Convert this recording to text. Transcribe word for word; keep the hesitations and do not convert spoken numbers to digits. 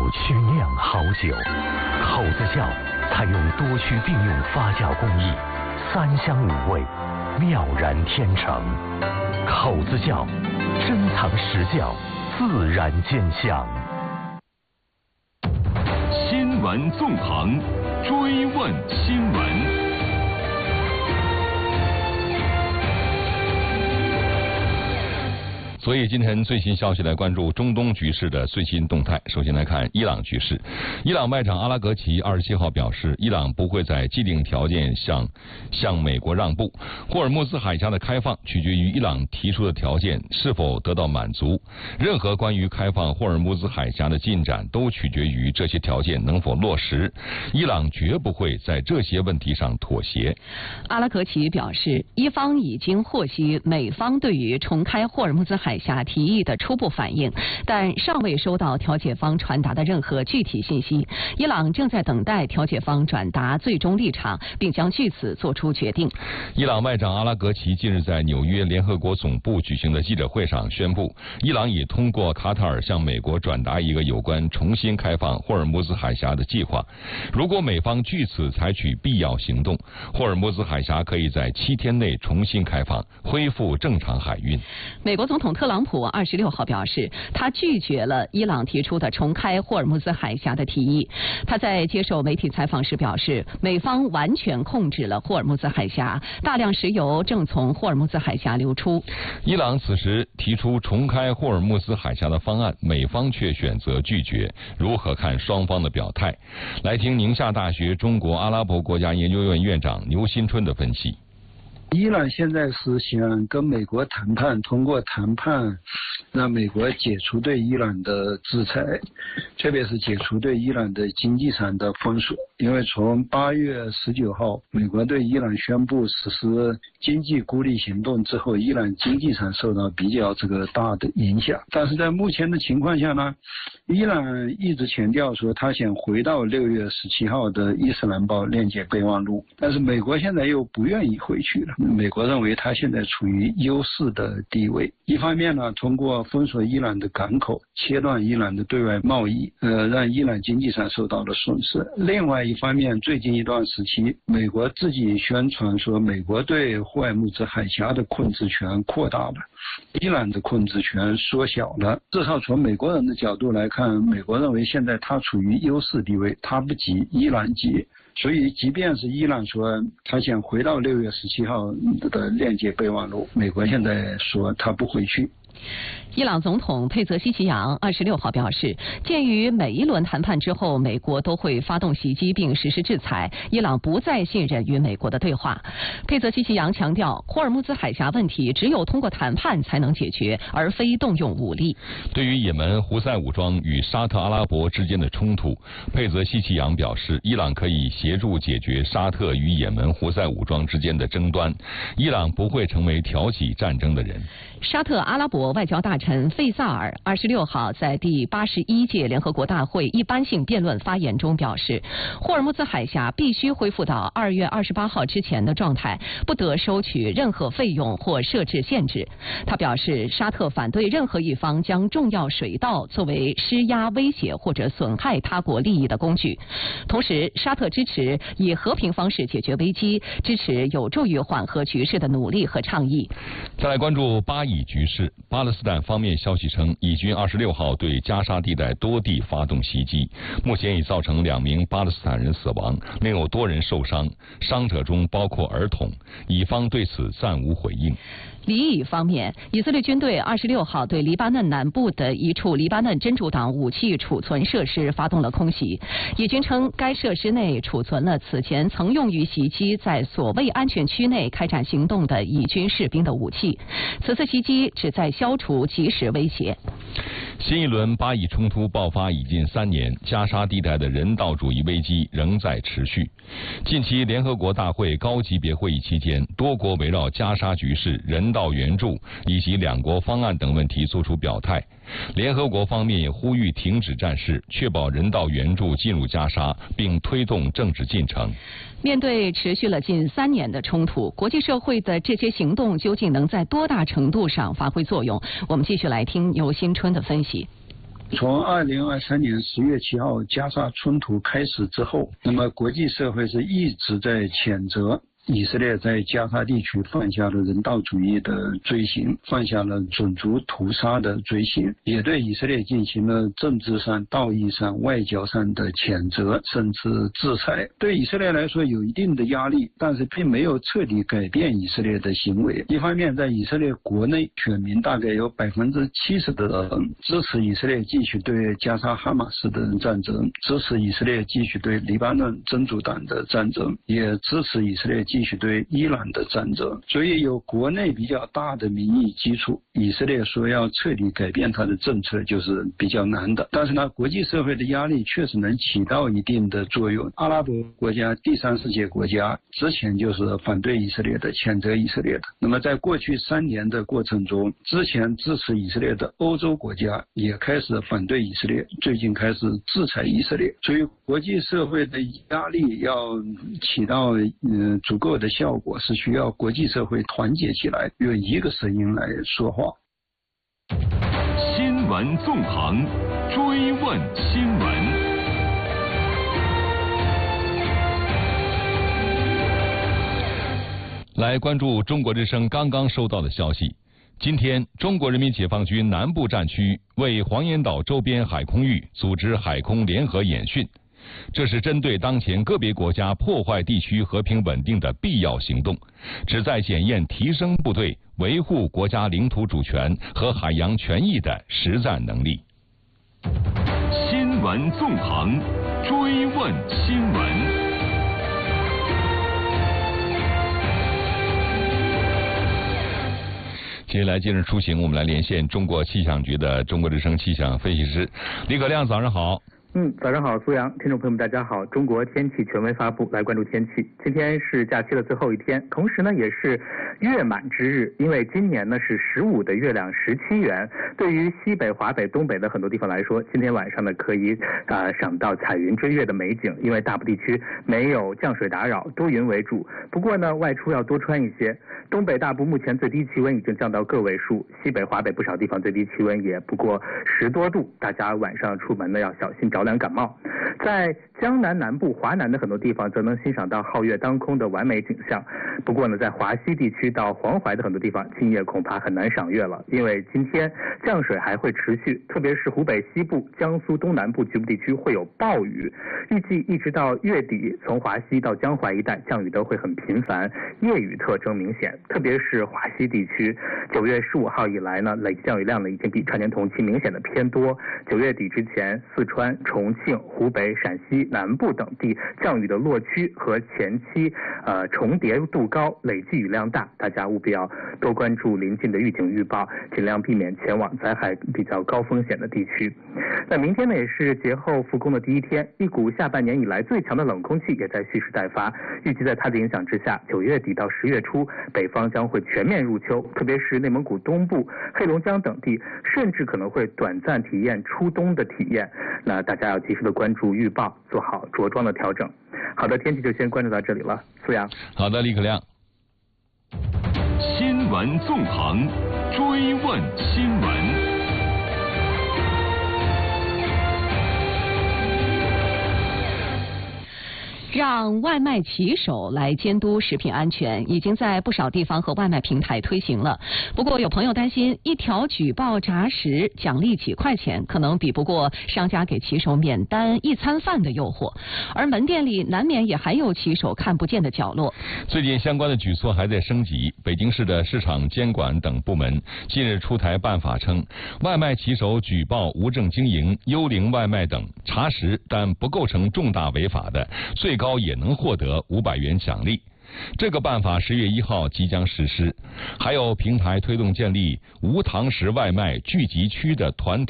曲酿好酒，口子窖采用多区并用发酵工艺，三香五味，妙然天成。口子窖，珍藏实窖，自然见香。 新闻纵横，追问新闻。所以今天最新消息来关注中东局势的最新动态。首先来看伊朗局势，伊朗外长阿拉格齐二十七号表示，伊朗不会在既定条件向向美国让步。霍尔木兹海峡的开放取决于伊朗提出的条件是否得到满足。任何关于开放霍尔木兹海峡的进展都取决于这些条件能否落实。伊朗绝不会在这些问题上妥协。 阿拉格齐表示，伊方已经获悉美方对于重开霍尔木兹海峡提议的初步反应，但尚未收到调解方传达的任何具体信息。伊朗正在等待调解方转达最终立场，并将据此作出决定。 伊朗外长阿拉格齐近日在纽约联合国总部举行的记者会上宣布，伊朗已通过卡塔尔向美国转达一个有关重新开放霍尔木兹海峡的计划。如果美方据此采取必要行动，霍尔木兹海峡可以在七天内重新开放，恢复正常海运。 美国总统特朗普二十六号表示，他拒绝了伊朗提出的重开霍尔木兹海峡的提议。他在接受媒体采访时表示，美方完全控制了霍尔木兹海峡，大量石油正从霍尔木兹海峡流出。 伊朗此时提出重开霍尔木兹海峡的方案，美方却选择拒绝。如何看双方的表态？来听宁夏大学中国阿拉伯国家研究院院长牛新春的分析。 伊朗现在是想跟美国谈判，通过谈判让美国解除对伊朗的制裁，特别是解除对伊朗的经济上的封锁。因为从八月十九号美国对伊朗宣布实施经济孤立行动之后，伊朗经济上受到比较这个大的影响。但是在目前的情况下呢，伊朗一直强调说他想回到六月十七号的伊斯兰堡链接备忘录，但是美国现在又不愿意回去了。美国认为他现在处于优势的地位，一方面呢，通过封锁伊朗的港口，切断伊朗的对外贸易，呃，让伊朗经济上受到了损失。另外一方面，最近一段时期，美国自己宣传说，美国对霍尔木兹海峡的控制权扩大了，伊朗的控制权缩小了。至少从美国人的角度来看，美国认为现在他处于优势地位，他不急，伊朗急。所以即便是伊朗说他想回到六月十七号的链接备忘录，美国现在说他不回去。 伊朗总统佩泽希奇扬二十六号表示，鉴于每一轮谈判之后美国都会发动袭击并实施制裁，伊朗不再信任与美国的对话。佩泽希奇扬强调，霍尔木兹海峡问题只有通过谈判才能解决，而非动用武力。 对于也门胡塞武装与沙特阿拉伯之间的冲突，佩泽希奇扬表示，伊朗可以协助解决沙特与也门胡塞武装之间的争端，伊朗不会成为挑起战争的人。 沙特阿拉伯外交大臣费萨尔二十六号在第八十一届联合国大会一般性辩论发言中表示，霍尔木兹海峡必须恢复到二月二十八号之前的状态，不得收取任何费用或设置限制。他表示，沙特反对任何一方将重要水道作为施压、威胁或者损害他国利益的工具。同时，沙特支持以和平方式解决危机，支持有助于缓和局势的努力和倡议。 再来关注巴以局势，巴勒斯坦方面消息称，以军二十六号对加沙地带多地发动袭击，目前已造成两名巴勒斯坦人死亡，另有多人受伤，伤者中包括儿童。以方对此暂无回应。 黎以方面，以色列军队二十六号对黎巴嫩南部的一处黎巴嫩真主党武器储存设施发动了空袭。以军称，该设施内储存了此前曾用于袭击在所谓安全区内开展行动的以军士兵的武器。此次袭击旨在消除即时威胁。 新一轮巴以冲突爆发已近三年，加沙地带的人道主义危机仍在持续。近期联合国大会高级别会议期间，多国围绕加沙局势、人道援助以及两国方案等问题作出表态。联合国方面也呼吁停止战事，确保人道援助进入加沙，并推动政治进程。 面对持续了近三年的冲突，国际社会的这些行动究竟能在多大程度上发挥作用？我们继续来听牛新春的分析。 从二零二三年十月七号加沙冲突开始之后，那么国际社会是一直在谴责以色列在加沙地区犯下了人道主义的罪行，犯下了种族屠杀的罪行，也对以色列进行了政治上、道义上、外交上的谴责，甚至制裁。对以色列来说有一定的压力，但是并没有彻底改变以色列的行为。一方面，在以色列国内，选民大概有百分之七十的人支持以色列继续对加沙哈马斯的战争，支持以色列继续对黎巴嫩真主党的战争，也支持以色列继续对伊朗的战争。所以有国内比较大的民意基础，以色列说要彻底改变它的政策就是比较难的。但是呢，国际社会的压力确实能起到一定的作用。阿拉伯国家、第三世界国家之前就是反对以色列的、谴责以色列的。那么在过去三年的过程中，之前支持以色列的欧洲国家也开始反对以色列，最近开始制裁以色列。所以国际社会的压力要起到呃足够的效果，是需要国际社会团结起来，用一个声音来说话。 新闻纵横，追问新闻。 来关注中国之声刚刚收到的消息。今天，中国人民解放军南部战区为黄岩岛周边海空域组织海空联合演训，这是针对当前个别国家破坏地区和平稳定的必要行动，旨在检验提升部队维护国家领土主权和海洋权益的实战能力。 新闻纵横，追问新闻。 接下来今日出行，我们来连线中国气象局的中国之声气象分析师李可亮，早上好。 嗯，早上好，苏阳，听众朋友们，大家好。中国天气权威发布，来关注天气。今天是假期的最后一天，同时呢也是月满之日，因为今年呢是十五的月亮十七圆。对于西北、华北、东北的很多地方来说，今天晚上呢可以呃赏到彩云追月的美景，因为大部地区没有降水打扰，多云为主。不过呢，外出要多穿一些。东北大部目前最低气温已经降到个位数，西北、华北不少地方最低气温也不过十多度，大家晚上出门呢要小心着凉感冒。在江南南部、华南的很多地方则能欣赏到皓月当空的完美景象。不过呢，在华西地区到黄淮的很多地方，今夜恐怕很难赏月了，因为今天降水还会持续，特别是湖北西部、江苏东南部局部地区会有暴雨。预计一直到月底，从华西到江淮一带降雨都会很频繁，夜雨特征明显。特别是华西地区，九月十五号以来呢，累计降雨量呢已经比常年同期明显的偏多。九月底之前，四川、重庆、湖北、陕西南部等地降雨的落区和前期呃重叠度高，累计雨量大，大家务必要多关注临近的预警预报，尽量避免前往灾害比较高风险的地区。那明天呢，也是节后复工的第一天，一股下半年以来最强的冷空气也在蓄势待发，预计在它的影响之下，九月底到十月初，北方将会全面入秋，特别是内蒙古东部、黑龙江等地，甚至可能会短暂体验初冬的体验。那大家要及时的关注预报，做好着装的调整。好的，天气就先关注到这里了，苏阳。 好的，李可亮。 新闻纵横，追问新闻。 让外卖骑手来监督食品安全，已经在不少地方和外卖平台推行了。不过有朋友担心，一条举报炸食奖励几块钱，可能比不过商家给骑手免单一餐饭的诱惑。而门店里难免也还有骑手看不见的角落。 最近相关的举措还在升级，北京市的市场监管等部门近日出台办法称，外卖骑手举报无证经营、幽灵外卖等查实但不构成重大违法的，最高也能获得五百元奖励。这个办法十月一号即将实施。还有平台推动建立无堂食外卖聚集区的团体